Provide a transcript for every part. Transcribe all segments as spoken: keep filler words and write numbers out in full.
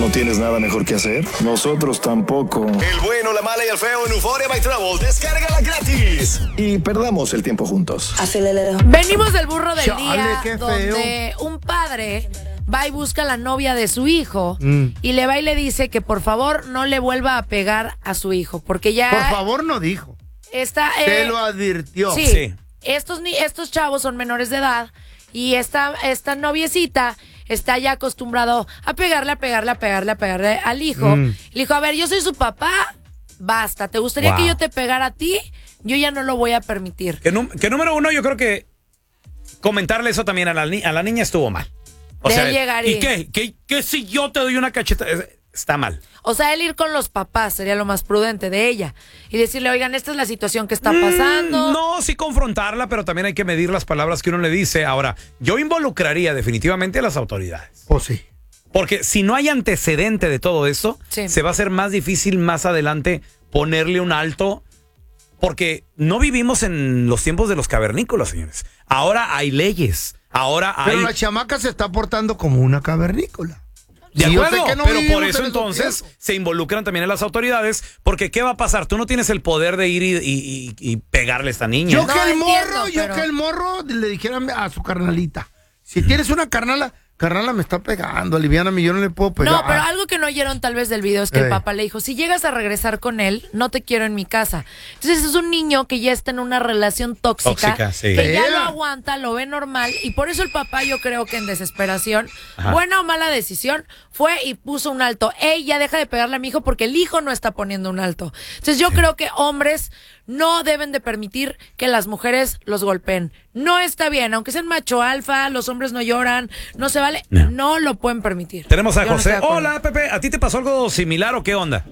tienes nada mejor que hacer? Nosotros tampoco. El bueno, la mala y el feo en Euphoria by Travel. Descárgala gratis. Y perdamos el tiempo juntos. Venimos del burro del Chale, día, qué feo. donde un padre va y busca a la novia de su hijo Mm. y le va y le dice que por favor no le vuelva a pegar a su hijo, porque ya Por favor, no dijo. está... Se eh, lo advirtió. Sí, Sí. Estos, ni- estos chavos son menores de edad y esta, esta noviecita está ya acostumbrado a pegarle, a pegarle, a pegarle, a pegarle al hijo. Mm. Le dijo, a ver, yo soy su papá, basta, ¿te gustaría Wow. que yo te pegara a ti? Yo ya no lo voy a permitir. Que, num- que número uno, yo creo que comentarle eso también a la, ni- a la niña estuvo mal. O De sea, llegar y- ¿y qué? ¿Qué, qué si yo te doy una cacheta? Es- Está mal. O sea, el ir con los papás sería lo más prudente de ella y decirle, oigan, esta es la situación que está pasando. Mm, no, sí confrontarla, pero también hay que medir las palabras que uno le dice. Ahora, yo involucraría definitivamente a las autoridades. O sí. Porque si no hay antecedente de todo esto, Sí. se va a hacer más difícil más adelante ponerle un alto. Porque no vivimos en los tiempos de los cavernícolas, señores. Ahora hay leyes. Ahora hay... Pero la chamaca se está portando como una cavernícola. De Y yo acuerdo, sé que no pero vivimos por en eso esos entonces tiempos. se involucran también a las autoridades, porque ¿qué va a pasar? Tú no tienes el poder de ir y, y- y- y pegarle a esta niña. Yo No, que el entiendo, morro, yo pero- que el morro le dijera a su carnalita, si tienes una carnala, carnala me está pegando, aliviáname, yo no le puedo pegar. No, pero algo que no oyeron tal vez del video es que el Ey. papá le dijo, si llegas a regresar con él, no te quiero en mi casa. Entonces es un niño que ya está en una relación tóxica, Tóxica, sí. que ya Fea. lo aguanta, lo ve normal, y por eso el papá, yo creo que en desesperación, Ajá. buena o mala decisión, fue y puso un alto. Ey, ya deja de pegarle a mi hijo porque el hijo no está poniendo un alto. Entonces yo creo que hombres no deben de permitir que las mujeres los golpeen. No está bien, aunque sean macho alfa, los hombres no lloran, no se vale, No. no lo pueden permitir. Tenemos a Yo no José. estoy de acuerdo. Hola, Pepe. ¿A ti te pasó algo similar o qué onda?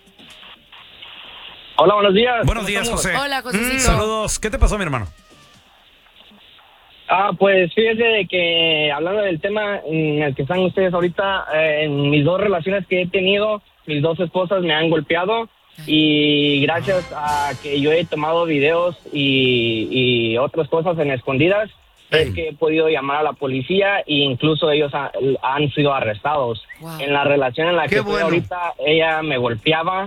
Hola, buenos días. Buenos ¿Cómo días, estamos? José. Hola, Josecito. Mm, saludos. ¿Qué te pasó, mi hermano? Ah, pues fíjese de que hablando del tema en el que están ustedes ahorita, eh, en mis dos relaciones que he tenido, mis dos esposas me han golpeado y gracias a que yo he tomado videos y, y otras cosas en escondidas, es que he podido llamar a la policía e incluso ellos ha- han sido arrestados. Wow. En la relación en la Qué que estoy bueno. ahorita, ella me golpeaba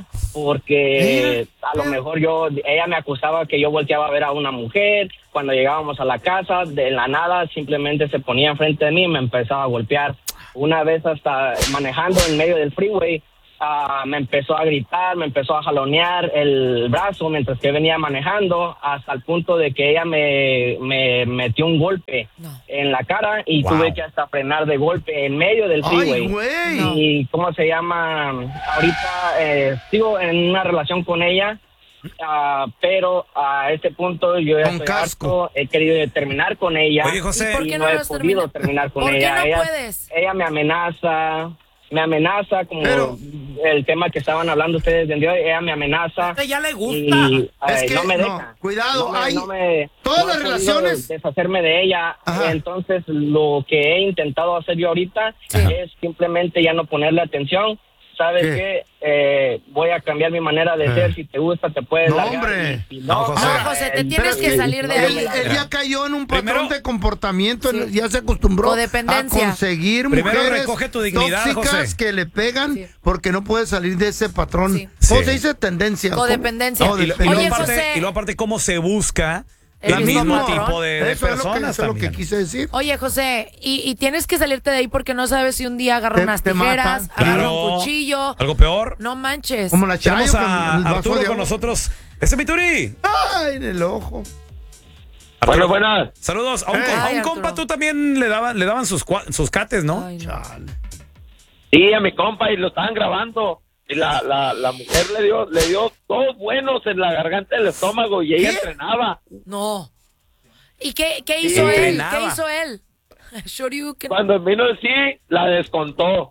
porque a lo mejor yo, ella me acusaba que yo volteaba a ver a una mujer. Cuando llegábamos a la casa, de la nada, simplemente se ponía enfrente de mí y me empezaba a golpear. Una vez hasta manejando en medio del freeway, ah, me empezó a gritar, me empezó a jalonear el brazo mientras que venía manejando, hasta el punto de que ella me, me metió un golpe No. en la cara y Wow. tuve que hasta frenar de golpe en medio del freeway. Ay, güey. Y cómo se llama, ahorita eh, sigo en una relación con ella, ah, pero a este punto yo ya Con estoy casco. harto, he querido terminar con ella. Oye, José. ¿Y por y qué no, no he los podido termina? terminar con ¿Por qué ella. no ella, puedes? ella me amenaza, me amenaza como Pero- el tema que estaban hablando ustedes de hoy, ella me amenaza. Ya le Y Es eh, que no me no, deja. cuidado, No me- hay- no me- todas no las he podido relaciones- deshacerme de ella. Ajá. Entonces, lo que he intentado hacer yo ahorita Sí. es simplemente ya no ponerle atención. ¿Sabes ¿Qué? qué? Eh, voy a cambiar mi manera de Eh. ser. Si te gusta, te puedes No, largar. hombre. Y si No, José. No, José, te eh, tienes pero que sí, salir de no, ahí. Él, él ya cayó en un patrón Primero- de comportamiento, Sí. ya se acostumbró Codependencia. a conseguir Primero mujeres recoge tu dignidad, tóxicas José. que le pegan Sí. porque no puede salir de ese patrón. Sí. ¿Cómo Sí. se dice? Tendencia. ¿Cómo? Codependencia. No, Y, lo- y dependencia. luego Oye, aparte, José. y luego aparte cómo se busca El el mismo mismo patrón. tipo de, de Eso es lo que, personas eso es lo que también. quise decir. Oye, José, y, y tienes que salirte de ahí porque no sabes si un día agarra Te- unas te tijeras, matan. agarra Claro. un cuchillo. Algo peor. No manches. Como la Chayo Tenemos con a el vaso Arturo de con agua. nosotros. ¡Ese es mi Turi! Ay, en el ojo. Arturo, Bueno, buenas. Saludos. A un, Hey. com- a un Ay, compa Arturo. tú también le daban, le daban sus, cua- sus cates, ¿no? Ay, no. Chale. Sí, a mi compa y lo estaban grabando y la, la, la mujer le dio le dio dos buenos en la garganta del estómago y ella ¿Qué? entrenaba. No. ¿Y qué, qué Sí, hizo él? entrenaba. ¿Qué hizo él? Shoryuken. Cuando vino sí, la descontó.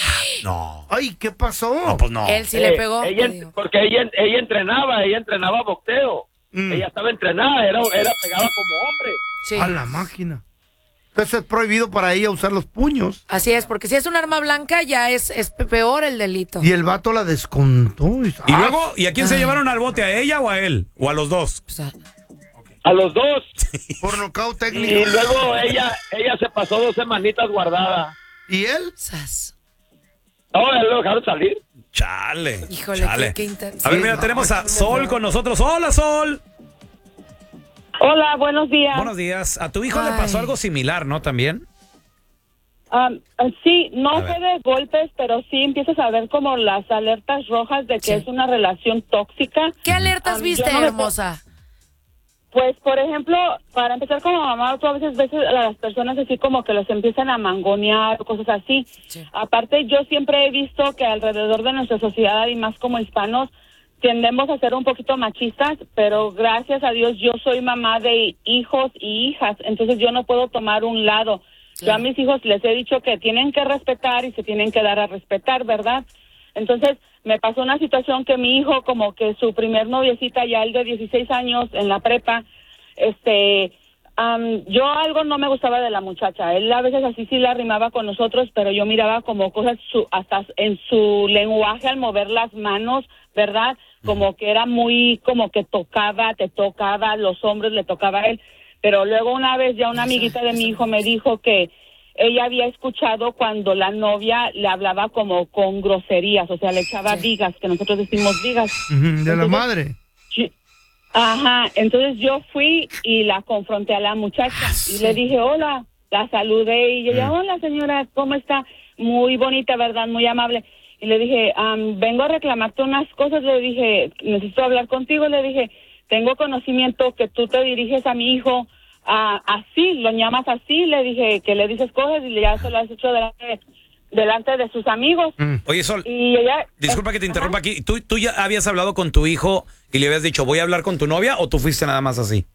No. Ay, ¿qué pasó? No, pues no. Él sí le Eh, pegó. ella, te digo. porque ella, ella entrenaba, ella entrenaba boxeo. Mm. Ella estaba entrenada, era, era pegaba como hombre. Sí. A la máquina. Entonces es prohibido para ella usar los puños. Así es, porque si es un arma blanca ya es, es peor el delito. Y el vato la descontó. Y, Y ah, luego, ¿y a quién se Ay. llevaron al bote? ¿A ella o a él? ¿O a los dos? O sea, A los dos. por nocaut Y técnico. luego ella ella se pasó dos semanitas guardada. ¿Y él? sas. No, ya lo dejaron salir. Chale. Híjole, chale. qué, qué intenso. A ver, mira, tenemos a Sol con nosotros. Hola, Sol. Hola, buenos días. Buenos días. A tu hijo le Ay. pasó algo similar, ¿no? También. Um, uh, sí, A no ver. fue de golpes, pero sí empiezas a ver como las alertas rojas de que Sí. es una relación tóxica. ¿Qué alertas Um, viste, yo no me- hermosa? Pues, por ejemplo, para empezar como mamá, tú a veces ves a las personas así como que los empiezan a mangonear o cosas así. Sí. Aparte, yo siempre he visto que alrededor de nuestra sociedad y más como hispanos, tendemos a ser un poquito machistas, pero gracias a Dios yo soy mamá de hijos y hijas, entonces yo no puedo tomar un lado. Yo a Claro. mis hijos les he dicho que tienen que respetar y se tienen que dar a respetar, ¿verdad? Entonces, me pasó una situación que mi hijo, como que su primer noviecita, ya el de dieciséis años, en la prepa, este, am, yo algo no me gustaba de la muchacha. Él a veces así sí la arrimaba con nosotros, pero yo miraba como cosas su, hasta en su lenguaje al mover las manos, ¿verdad? Como que era muy, como que tocaba, te tocaba, los hombres le tocaba a él. Pero luego una vez ya una amiguita de mi hijo me dijo que ella había escuchado cuando la novia le hablaba como con groserías, o sea, le echaba Sí. digas, que nosotros decimos digas. Ujú, de la Entonces, madre. Sí. Ajá, entonces yo fui y la confronté a la muchacha y le dije, hola, la saludé y ella, hola señora, ¿cómo está? Muy bonita, ¿verdad? Muy amable. Y le dije, "Am, vengo a reclamarte unas cosas", le dije, necesito hablar contigo, le dije, tengo conocimiento que tú te diriges a mi hijo ah, así, lo llamas así, le dije que le dices cosas y ya se lo has hecho delante, delante de sus amigos. Oye, Sol, Y ella... disculpa que te Ajá. interrumpa aquí. ¿Tú, ¿Tú ya habías hablado con tu hijo y le habías dicho, voy a hablar con tu novia, o tú fuiste nada más así?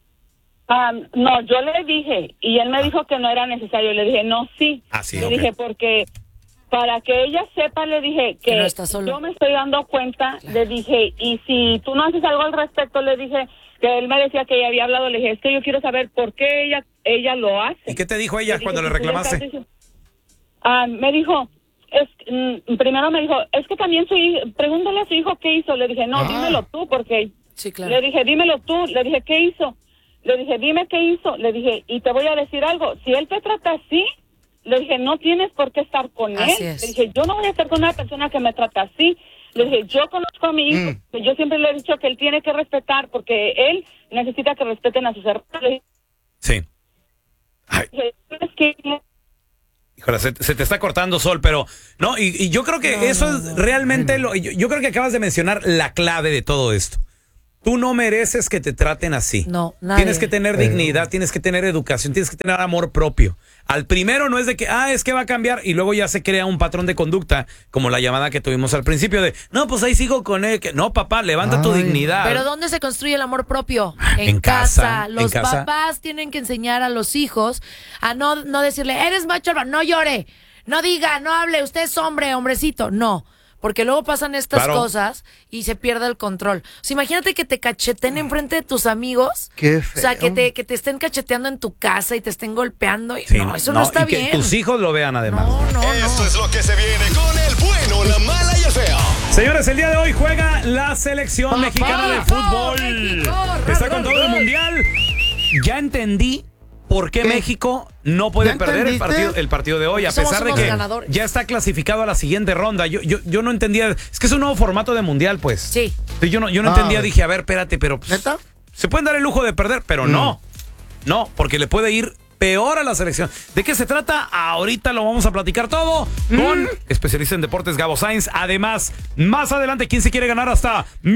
Ah, no, yo le dije, y él me dijo que no era necesario. Le dije, no, sí. Ah, sí, Le ok. dije, porque para que ella sepa, le dije que, Que no está solo. yo me estoy dando cuenta, le dije, y si tú no haces algo al respecto, le dije, que él me decía que ella había hablado, le dije, es que yo quiero saber por qué ella ella lo hace. ¿Y qué te dijo ella dije, cuando le "Si tú estás reclamaste? diciendo-". Ah, me dijo, es, mm, primero me dijo, es que también su hijo, pregúntale a su hijo qué hizo. Le dije, no, Ah. dímelo tú, porque... Sí, claro. Le dije, dímelo tú. Le dije, ¿qué hizo? Le dije, dime qué hizo. Le dije, y te voy a decir algo. Si él te trata así, le dije, no tienes por qué estar con Así él. es. Le dije, yo no voy a estar con una persona que me trata así. Le dije, yo conozco a mi hijo. Mm. Yo siempre le he dicho que él tiene que respetar porque él necesita que respeten a sus hermanos. Le Sí. Ay, dije, es que... híjole, se, se te está cortando, Sol, pero no, y, y yo creo que No, eso no, es no. realmente lo. Yo, yo creo que acabas de mencionar la clave de todo esto. Tú no mereces que te traten así. No, nadie. Tienes que tener dignidad, tienes que tener educación, tienes que tener amor propio. Al primero no es de que, ah, es que va a cambiar, y luego ya se crea un patrón de conducta, como la llamada que tuvimos al principio de, no, pues ahí sigo con él. Que, no, papá, levanta tu Ay. dignidad. Pero ¿dónde se construye el amor propio? En casa, en Los casa. papás tienen que enseñar a los hijos a no, no decirle, eres macho, no llore, no diga, no hable, usted es hombre, hombrecito. No, porque luego pasan estas Claro. cosas y se pierde el control. O sea, imagínate que te cacheten enfrente de tus amigos. Qué O sea, que feo. te, que te estén cacheteando en tu casa y te estén golpeando. Y- Sí, no, eso no, está y que bien. tus hijos lo vean además. No, no, no. Esto es lo que se viene con el bueno, la mala y el feo. Señores, el día de hoy juega la selección ¡Papá! mexicana de fútbol. México! Está ¡Ra, con ra, todo el ra! mundial. Ya entendí por qué, ¿Qué? México no puede ¿Ya perder el entendiste? partido, el partido de hoy, a Somos pesar de unos que ganadores. ya está clasificado a la siguiente ronda. Yo, yo, yo no entendía. Es que es un nuevo formato de mundial, pues. Sí. Sí, Yo no, yo no Ah, entendía. a ver. Dije, a ver, espérate, pero pues, ¿Neta? se pueden dar el lujo de perder, pero no. No, porque le puede ir peor a la selección. ¿De qué se trata? Ahorita lo vamos a platicar todo con especialista en deportes Gabo Sainz. Además, más adelante, ¿quién se quiere ganar hasta mil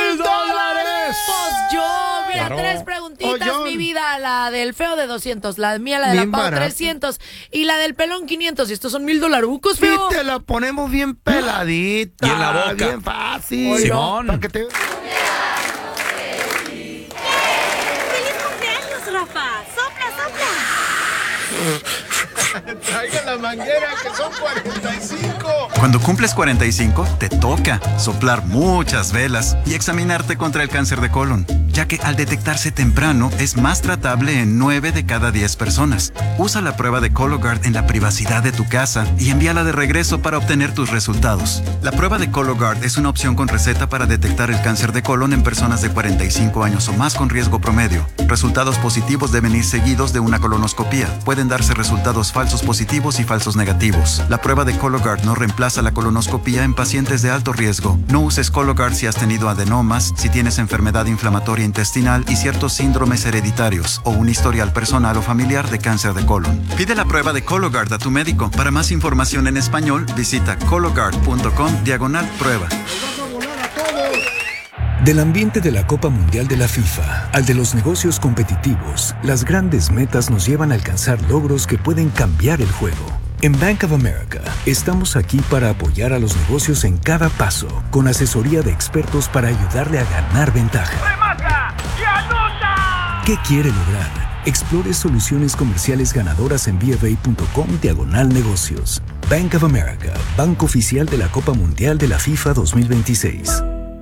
dólares? Pues yo, mira, Claro. tres preguntitas, Ollón. mi vida, la del feo de doscientos, la mía, la de Bien la Pau barato. trescientos y la del pelón quinientos. Y estos son mil dolarucos, Sí, feo. te la ponemos bien peladita. Y en la boca. Bien fácil. Simón. Para que te... ¡Feliz cumpleaños, Rafa! ¡Sopla, sopla! Traiga la manguera, que son cuarenta y cinco. Cuando cumples cuarenta y cinco, te toca soplar muchas velas y examinarte contra el cáncer de colon, ya que al detectarse temprano es más tratable en nueve de cada diez personas. Usa la prueba de Cologuard en la privacidad de tu casa y envíala de regreso para obtener tus resultados. La prueba de Cologuard es una opción con receta para detectar el cáncer de colon en personas de cuarenta y cinco años o más con riesgo promedio. Resultados positivos deben ir seguidos de una colonoscopía. Pueden darse resultados falsos falsos positivos y falsos negativos. La prueba de Cologuard no reemplaza la colonoscopia en pacientes de alto riesgo. No uses Cologuard si has tenido adenomas, si tienes enfermedad inflamatoria intestinal y ciertos síndromes hereditarios o un historial personal o familiar de cáncer de colon. Pide la prueba de Cologuard a tu médico. Para más información en español, visita cologuard punto com diagonal prueba. Del ambiente de la Copa Mundial de la FIFA al de los negocios competitivos, las grandes metas nos llevan a alcanzar logros que pueden cambiar el juego. En Bank of America, estamos aquí para apoyar a los negocios en cada paso, con asesoría de expertos para ayudarle a ganar ventaja. ¡Remata y anota! ¿Qué quiere lograr? Explore soluciones comerciales ganadoras en B F A punto com diagonal negocios. Bank of America, banco oficial de la Copa Mundial de la FIFA dos mil veintiséis.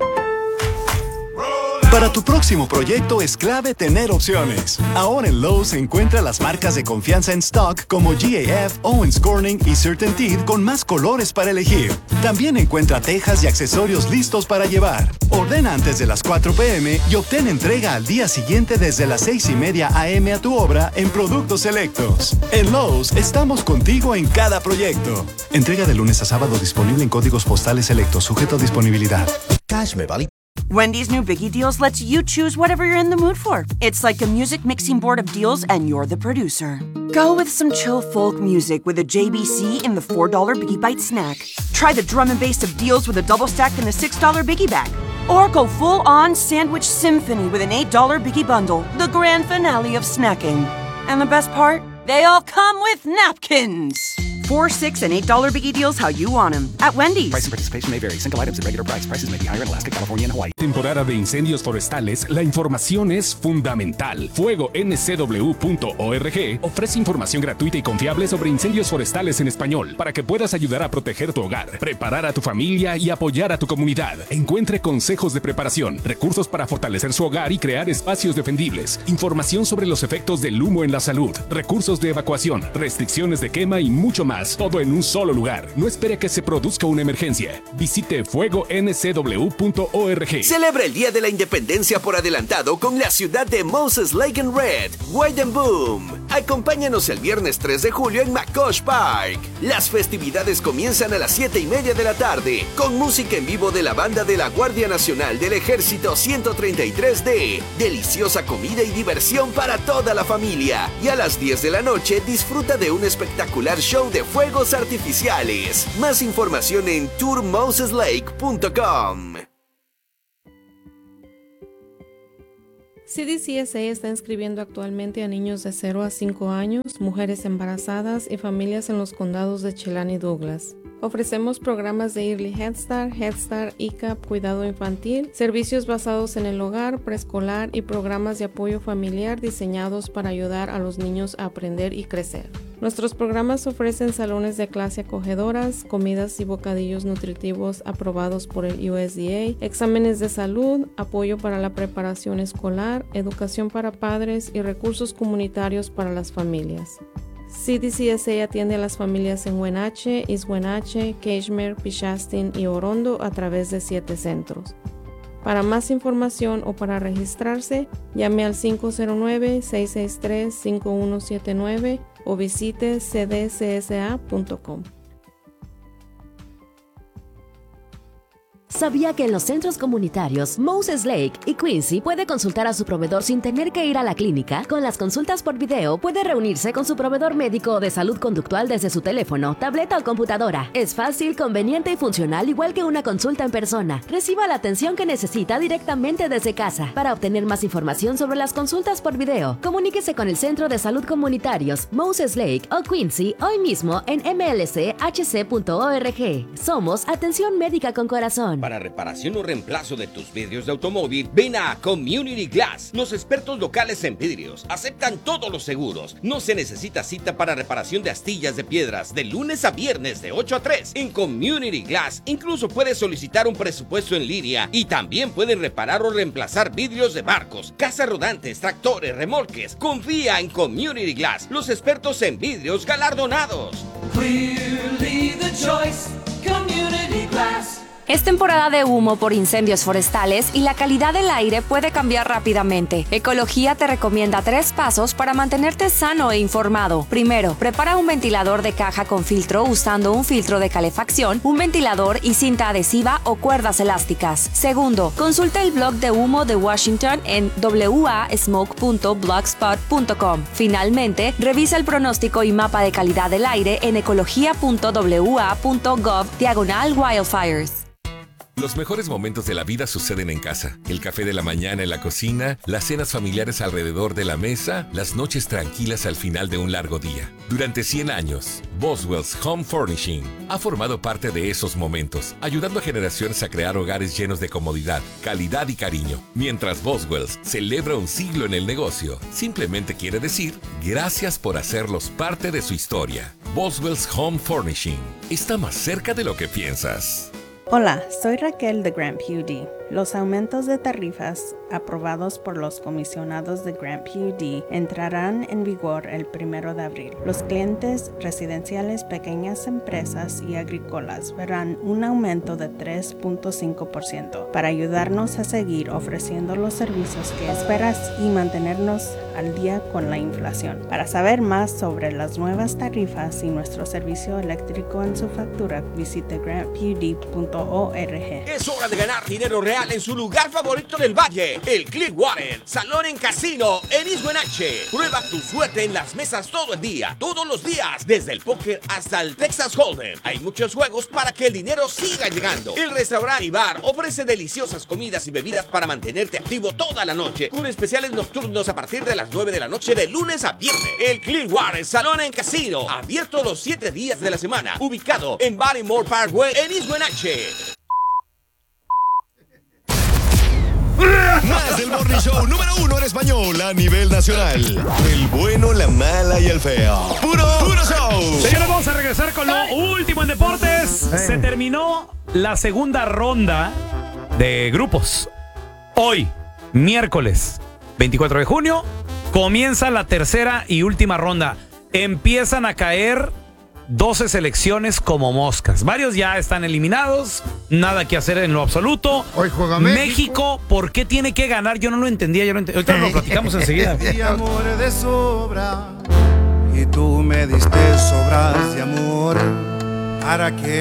Para tu próximo proyecto es clave tener opciones. Ahora en Lowe's encuentra las marcas de confianza en stock como G A F, Owens Corning y CertainTeed con más colores para elegir. También encuentra tejas y accesorios listos para llevar. Ordena antes de las cuatro p m y obtén entrega al día siguiente desde las seis y media a m a tu obra en productos selectos. En Lowe's estamos contigo en cada proyecto. Entrega de lunes a sábado disponible en códigos postales selectos, sujeto a disponibilidad. Cash me vale. Wendy's new Biggie Deals lets you choose whatever you're in the mood for. It's like a music mixing board of deals and you're the producer. Go with some chill folk music with a J B C in the four dollar Biggie Bite snack. Try the drum and bass of deals with a double stack in the six dollar Biggie Bag. Or go full-on sandwich symphony with an eight dollar Biggie Bundle, the grand finale of snacking. And the best part? They all come with napkins. Four, six, and eight dollar Biggie Deals how you want them at Wendy's. Price and participation may vary. Single items at regular price. Prices may be higher in Alaska, California, and Hawaii. Temporada de incendios forestales, la información es fundamental. Fuego N C W punto org ofrece información gratuita y confiable sobre incendios forestales en español para que puedas ayudar a proteger tu hogar, preparar a tu familia y apoyar a tu comunidad. Encuentre consejos de preparación, recursos para fortalecer su hogar y crear espacios defendibles, información sobre los efectos del humo en la salud, recursos de evacuación, restricciones de quema y mucho más. Todo en un solo lugar. No espere que se produzca una emergencia. Visite fuego N C W punto org. Celebra el Día de la Independencia por adelantado con la ciudad de Moses Lake and Red, Wide and Boom. Acompáñanos el viernes tres de julio en McCosh Park. Las festividades comienzan a las siete y media de la tarde con música en vivo de la banda de la Guardia Nacional del Ejército ciento treinta y tres D. Deliciosa comida y diversión para toda la familia. Y a las diez de la noche disfruta de un espectacular show de fuegos artificiales. Más información en tour moses lake punto com. C D C S A está inscribiendo actualmente a niños de cero a cinco años, mujeres embarazadas y familias en los condados de Chelan y Douglas. Ofrecemos programas de Early Head Start, Head Start, I C A P, cuidado infantil, servicios basados en el hogar, preescolar y programas de apoyo familiar diseñados para ayudar a los niños a aprender y crecer. Nuestros programas ofrecen salones de clase acogedoras, comidas y bocadillos nutritivos aprobados por el U S D A, exámenes de salud, apoyo para la preparación escolar, educación para padres y recursos comunitarios para las familias. C D C S A atiende a las familias en Wenatchee, East Wenatchee, Cashmere, Pichastin y Orondo a través de siete centros. Para más información o para registrarse, llame al cinco cero nueve, seis seis tres, cinco uno siete nueve o visite c d c s a punto com. ¿Sabía que en los centros comunitarios Moses Lake y Quincy puede consultar a su proveedor sin tener que ir a la clínica? Con las consultas por video puede reunirse con su proveedor médico o de salud conductual desde su teléfono, tableta o computadora. Es fácil, conveniente y funcional igual que una consulta en persona. Reciba la atención que necesita directamente desde casa. Para obtener más información sobre las consultas por video, comuníquese con el Centro de Salud Comunitarios Moses Lake o Quincy hoy mismo en m l c h c punto org. Somos Atención Médica con Corazón. Para reparación o reemplazo de tus vidrios de automóvil, ven a Community Glass. Los expertos locales en vidrios aceptan todos los seguros. No se necesita cita para reparación de astillas de piedras de lunes a viernes de ocho a tres. En Community Glass incluso puedes solicitar un presupuesto en línea y también pueden reparar o reemplazar vidrios de barcos, casas rodantes, tractores, remolques. Confía en Community Glass, los expertos en vidrios galardonados. Clearly the choice, Community Glass. Es temporada de humo por incendios forestales y la calidad del aire puede cambiar rápidamente. Ecología te recomienda tres pasos para mantenerte sano e informado. Primero, prepara un ventilador de caja con filtro usando un filtro de calefacción, un ventilador y cinta adhesiva o cuerdas elásticas. Segundo, consulta el blog de humo de Washington en w a smoke punto blogspot punto com. Finalmente, revisa el pronóstico y mapa de calidad del aire en ecología punto w a punto gov diagonal wildfires. Los mejores momentos de la vida suceden en casa. El café de la mañana en la cocina, las cenas familiares alrededor de la mesa, las noches tranquilas al final de un largo día. Durante cien años, Boswell's Home Furnishing ha formado parte de esos momentos, ayudando a generaciones a crear hogares llenos de comodidad, calidad y cariño. Mientras Boswell's celebra un siglo en el negocio, simplemente quiere decir gracias por hacerlos parte de su historia. Boswell's Home Furnishing está más cerca de lo que piensas. Hola, soy Raquel de Grant P U D. Los aumentos de tarifas aprobados por los comisionados de Grant P U D entrarán en vigor el primero de abril. Los clientes residenciales, pequeñas empresas y agrícolas verán un aumento de tres punto cinco por ciento para ayudarnos a seguir ofreciendo los servicios que esperas y mantenernos al día con la inflación. Para saber más sobre las nuevas tarifas y nuestro servicio eléctrico en su factura, visite grant p u d punto org. Es hora de ganar dinero real en su lugar favorito del valle, el Clearwater Salón en Casino en East Wenatchee. Prueba tu suerte en las mesas todo el día, todos los días, desde el póker hasta el Texas Hold'em. Hay muchos juegos para que el dinero siga llegando. El restaurante y bar ofrece deliciosas comidas y bebidas para mantenerte activo toda la noche, con especiales nocturnos a partir de las nueve de la noche de lunes a viernes. El Clearwater Salón en Casino, abierto los siete días de la semana, ubicado en Baltimore Parkway en East Wenatchee. Más del Morning Show número uno en español a nivel nacional. El bueno, la mala y el feo. Puro, puro show. Señores, vamos a regresar con lo último en deportes. Se terminó la segunda ronda de grupos. Hoy, miércoles veinticuatro de junio, comienza la tercera y última ronda. Empiezan a caer doce selecciones como moscas. Varios ya están eliminados. Nada que hacer en lo absoluto. Hoy juega México. México. ¿Por qué tiene que ganar? Yo no lo entendía. Yo no entendía. Ahorita lo platicamos enseguida. Y amor de sobra. Y tú me diste sobras de amor. ¿Para qué